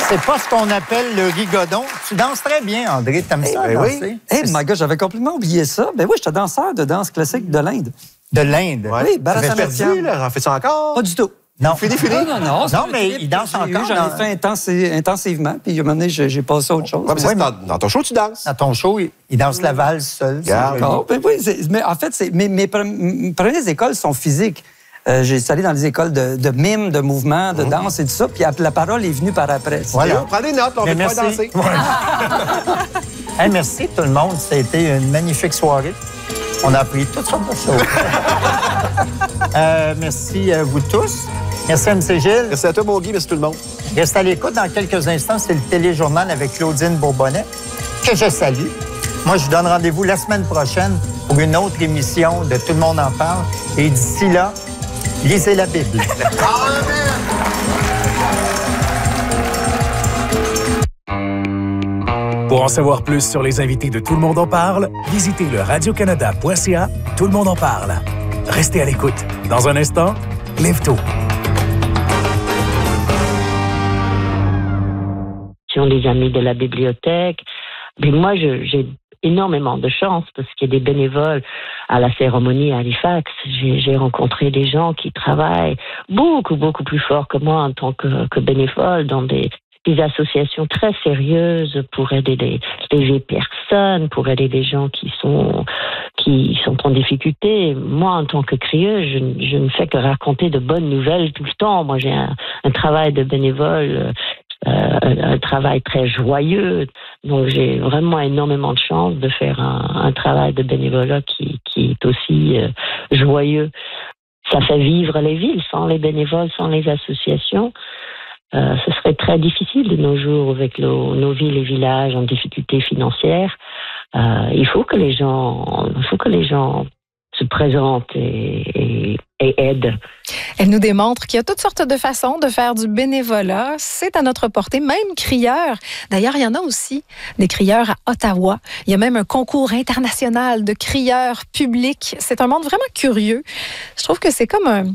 C'est pas ce qu'on appelle le rigodon. Tu danses très bien, André. T'aimes ça, danser? Oui. Hey, my God, j'avais complètement oublié ça. Ben oui, j'étais danseur de danse classique de l'Inde. De l'Inde? Ouais. Oui, Bharatanatyam. Perdu, là. En fais ça encore? Pas du tout. Non. Fini. Non, mais il danse encore. J'en ai fait intensivement, puis à un moment donné, j'ai passé à autre chose. Ouais, mais dans ton show, tu danses. Dans ton show, il danse la valse seul. D'accord. Ben oui, mais en fait, mes premières écoles sont physiques. J'ai allé dans les écoles de mime, de mouvement, de danse et tout ça, puis la parole est venue par après. Voilà. Prends des notes, on va pas danser. Hey, merci tout le monde. Ça a été une magnifique soirée. On a appris toutes sortes de choses. Merci à vous tous. Merci MC Gilles. Merci à toi, mon Guy. Merci tout le monde. Reste à l'écoute. Dans quelques instants, c'est le téléjournal avec Claudine Bourbonnais, que je salue. Moi, je vous donne rendez-vous la semaine prochaine pour une autre émission de Tout le monde en parle. Et d'ici là, lisez la Bible. Pour en savoir plus sur les invités de Tout le monde en parle, visitez le radiocanada.ca. Tout le monde en parle. Restez à l'écoute. Dans un instant, Lève-tôt. Les amis de la bibliothèque. Mais moi, j'ai énormément de chance parce qu'il y a des bénévoles à la cérémonie à Halifax. J'ai rencontré des gens qui travaillent beaucoup plus fort que moi en tant que bénévole dans des associations très sérieuses pour aider les personnes, pour aider les gens qui sont en difficulté. Moi, en tant que crieuse, je ne fais que raconter de bonnes nouvelles tout le temps. Moi, j'ai un travail de bénévole, un travail très joyeux. Donc, j'ai vraiment énormément de chance de faire un travail de bénévolat qui est aussi joyeux. Ça fait vivre les villes. Sans les bénévoles, sans les associations, ce serait très difficile de nos jours avec nos villes et villages en difficulté financière. Il faut que les gens se présentent et aident. Elle nous démontre qu'il y a toutes sortes de façons de faire du bénévolat. C'est à notre portée, même crieurs. D'ailleurs, il y en a aussi des crieurs à Ottawa. Il y a même un concours international de crieurs publics. C'est un monde vraiment curieux. Je trouve que c'est comme